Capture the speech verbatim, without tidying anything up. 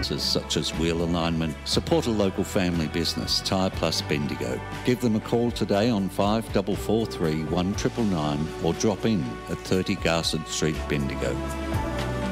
such as wheel alignment. Support a local family business, Tyre Plus Bendigo. Give them a call today on five four four three, one nine nine nine or drop in at thirty Garsted Street, Bendigo.